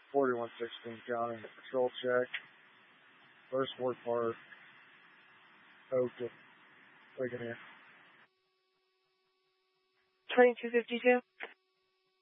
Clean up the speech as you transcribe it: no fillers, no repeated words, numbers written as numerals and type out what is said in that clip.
4116 County. Patrol check. First Ward Park. Okay. Taking in. 2252.